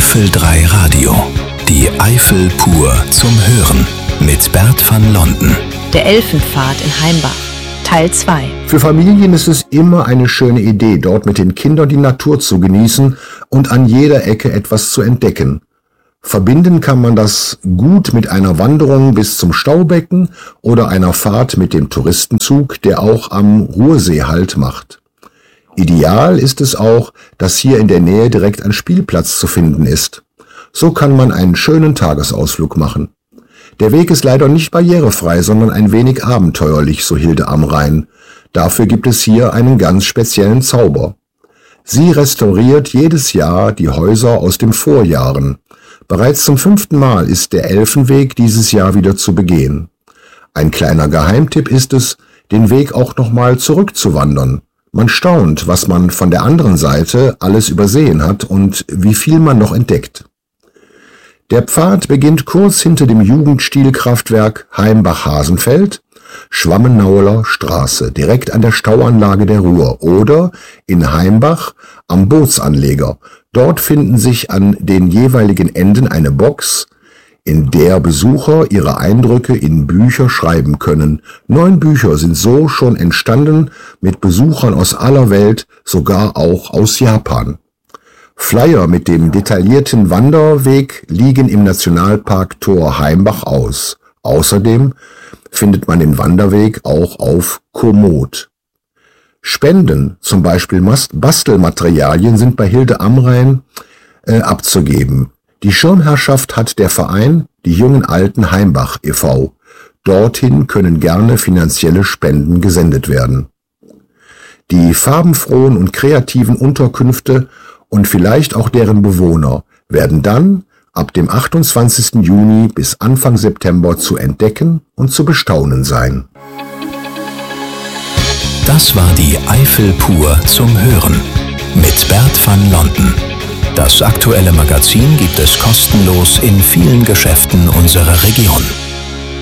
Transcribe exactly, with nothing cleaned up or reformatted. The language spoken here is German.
Eifel drei Radio. Die Eifel pur zum Hören. Mit Bert van Londen. Der Elfenpfad in Heimbach. Teil zwei. Für Familien ist es immer eine schöne Idee, dort mit den Kindern die Natur zu genießen und an jeder Ecke etwas zu entdecken. Verbinden kann man das gut mit einer Wanderung bis zum Staubecken oder einer Fahrt mit dem Touristenzug, der auch am Ruhrsee Halt macht. Ideal ist es auch, dass hier in der Nähe direkt ein Spielplatz zu finden ist. So kann man einen schönen Tagesausflug machen. Der Weg ist leider nicht barrierefrei, sondern ein wenig abenteuerlich, so Hilde am Rhein. Dafür gibt es hier einen ganz speziellen Zauber. Sie restauriert jedes Jahr die Häuser aus den Vorjahren. Bereits zum fünften Mal ist der Elfenweg dieses Jahr wieder zu begehen. Ein kleiner Geheimtipp ist es, den Weg auch nochmal zurückzuwandern. Man staunt, was man von der anderen Seite alles übersehen hat und wie viel man noch entdeckt. Der Pfad beginnt kurz hinter dem Jugendstilkraftwerk Heimbach-Hasenfeld, Schwammenauer Straße, direkt an der Stauanlage der Ruhr, oder in Heimbach am Bootsanleger. Dort finden sich an den jeweiligen Enden eine Box, in der Besucher ihre Eindrücke in Bücher schreiben können. Neun Bücher sind so schon entstanden, mit Besuchern aus aller Welt, sogar auch aus Japan. Flyer mit dem detaillierten Wanderweg liegen im Nationalpark Tor Heimbach aus. Außerdem findet man den Wanderweg auch auf Komoot. Spenden, zum Beispiel Bastelmaterialien, sind bei Hilde am Rhein äh, abzugeben. Die Schirmherrschaft hat der Verein Die Jungen Alten Heimbach e V Dorthin können gerne finanzielle Spenden gesendet werden. Die farbenfrohen und kreativen Unterkünfte und vielleicht auch deren Bewohner werden dann ab dem achtundzwanzigsten Juni bis Anfang September zu entdecken und zu bestaunen sein. Das war die Eifel pur zum Hören mit Bert van Londen. Das aktuelle Magazin gibt es kostenlos in vielen Geschäften unserer Region.